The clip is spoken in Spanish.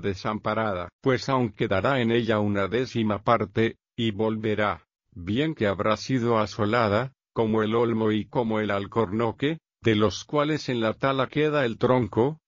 desamparada, pues aún quedará en ella una 10ª parte, y volverá. Bien que habrá sido asolada, como el olmo y como el alcornoque, de los cuales en la tala queda el tronco,